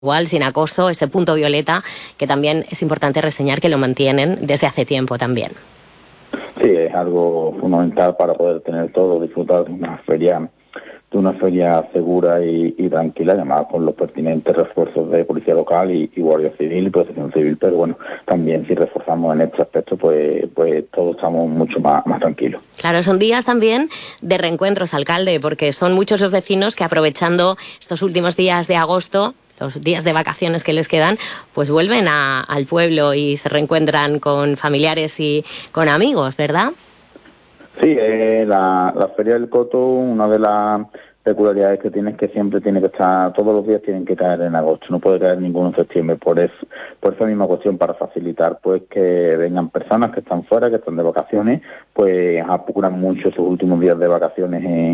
igual, sin acoso, este punto violeta, que también es importante reseñar que lo mantienen desde hace tiempo también. Sí, es algo fundamental para poder tener todo, disfrutar de una feria segura y tranquila, además con los pertinentes refuerzos de policía local y guardia civil y protección civil, pero bueno, también si reforzamos en este aspecto, pues todos estamos mucho más tranquilos. Claro, son días también de reencuentros, alcalde, porque son muchos los vecinos que, aprovechando estos últimos días de agosto, los días de vacaciones que les quedan, pues vuelven al pueblo y se reencuentran con familiares y con amigos, ¿verdad? Sí, la Feria del Coto, una de las peculiaridades que tiene es que siempre tiene que estar, todos los días tienen que caer en agosto, no puede caer ninguno en septiembre, por esa misma cuestión, para facilitar pues que vengan personas que están fuera, que están de vacaciones, pues apuran mucho sus últimos días de vacaciones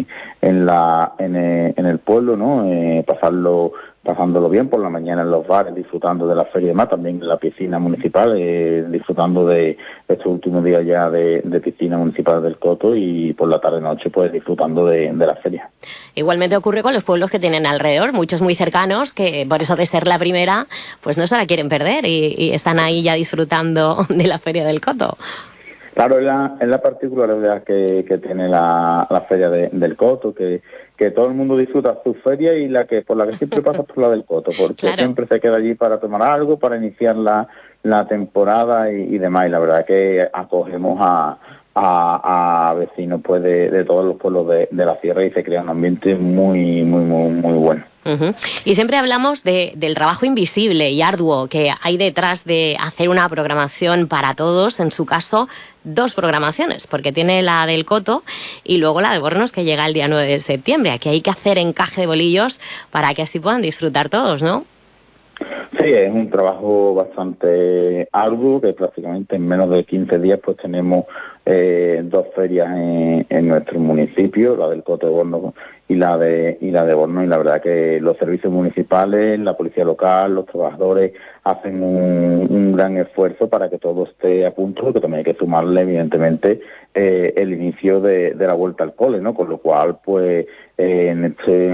en el pueblo, ¿no? Pasándolo bien por la mañana en los bares, disfrutando de la feria y demás, también en la piscina municipal, disfrutando de estos últimos días ya de piscina municipal del Coto, y por la tarde-noche pues disfrutando de la feria. Igualmente ocurre con los pueblos que tienen alrededor, muchos muy cercanos, que por eso de ser la primera, pues no se la quieren perder y están ahí ya disfrutando de la feria del Coto. Claro, es la particularidad que tiene la feria del Coto, que todo el mundo disfruta su feria, y por la que siempre pasa por la del Coto, porque claro, siempre se queda allí para tomar algo, para iniciar la temporada y demás, y la verdad que acogemos a vecinos pues de todos los pueblos de la sierra, y se crea un ambiente muy bueno. Uh-huh. Y siempre hablamos del trabajo invisible y arduo que hay detrás de hacer una programación para todos, en su caso 2 programaciones, porque tiene la del Coto y luego la de Bornos, que llega el día 9 de septiembre. Aquí hay que hacer encaje de bolillos para que así puedan disfrutar todos, ¿no? Sí, es un trabajo bastante arduo, que prácticamente en menos de 15 días pues tenemos 2 ferias en nuestro municipio, la del Coto de Bornos y la de Bornos, y la verdad que los servicios municipales, la policía local, los trabajadores hacen un gran esfuerzo para que todo esté a punto, porque también hay que sumarle evidentemente el inicio de la vuelta al cole, ¿no? Con lo cual pues en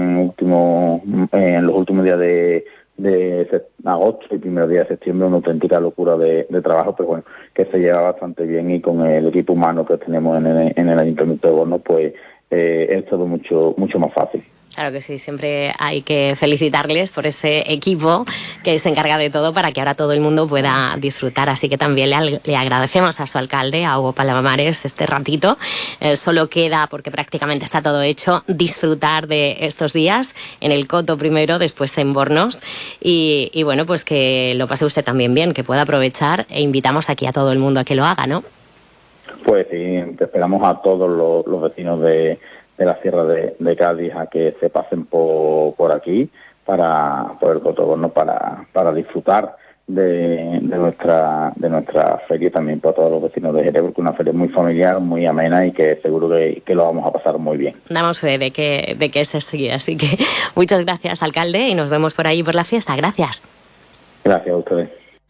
los últimos días de agosto y primer día de septiembre, una auténtica locura de trabajo, pero bueno, que se lleva bastante bien, y con el equipo humano que tenemos en el Ayuntamiento de Bornos, pues es todo mucho más fácil. Claro que sí, siempre hay que felicitarles por ese equipo que se encarga de todo para que ahora todo el mundo pueda disfrutar. Así que también le agradecemos a su alcalde, a Hugo Palomares, este ratito. Solo queda, porque prácticamente está todo hecho, disfrutar de estos días en el Coto primero, después en Bornos. Y bueno, pues que lo pase usted también bien, que pueda aprovechar, e invitamos aquí a todo el mundo a que lo haga, ¿no? Pues sí, esperamos a todos los vecinos de la Sierra de Cádiz a que se pasen por aquí, por el Coto Bornos, para disfrutar de nuestra feria, también para todos los vecinos de Jerez, porque es una feria muy familiar, muy amena, y que seguro que lo vamos a pasar muy bien. Damos fe de que es así, así que muchas gracias, alcalde, y nos vemos por ahí por la fiesta. Gracias. Gracias a ustedes.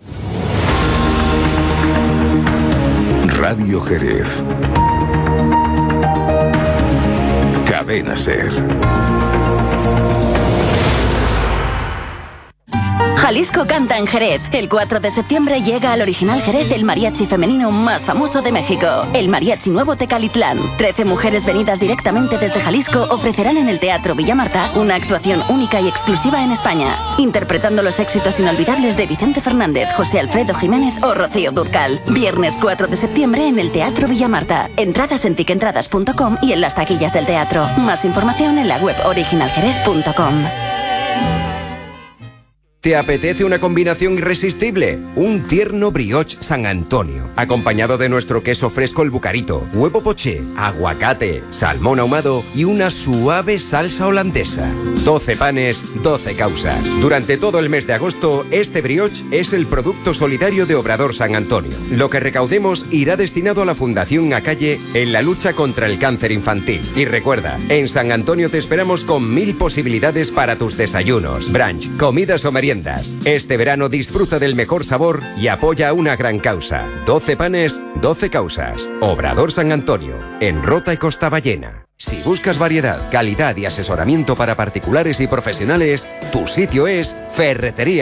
Radio Jerez. Cadena Ser. Jalisco canta en Jerez. El 4 de septiembre llega al Original Jerez el mariachi femenino más famoso de México, el Mariachi Nuevo Tecalitlán. 13 mujeres venidas directamente desde Jalisco ofrecerán en el Teatro Villa Marta una actuación única y exclusiva en España, interpretando los éxitos inolvidables de Vicente Fernández, José Alfredo Jiménez o Rocío Dúrcal. Viernes 4 de septiembre en el Teatro Villa Marta. Entradas en tiquentradas.com y en las taquillas del teatro. Más información en la web originaljerez.com. ¿Te apetece una combinación irresistible? Un tierno brioche San Antonio, acompañado de nuestro queso fresco el Bucarito, huevo poché, aguacate, salmón ahumado y una suave salsa holandesa. 12 panes, 12 causas. Durante todo el mes de agosto, este brioche es el producto solidario de Obrador San Antonio. Lo que recaudemos irá destinado a la Fundación Acalle en la lucha contra el cáncer infantil. Y recuerda, en San Antonio te esperamos con 1000 posibilidades para tus desayunos, brunch, comidas o meriendas. Este verano disfruta del mejor sabor y apoya una gran causa. 12 panes, 12 causas. Obrador San Antonio, en Rota y Costa Ballena. Si buscas variedad, calidad y asesoramiento para particulares y profesionales, tu sitio es Ferretería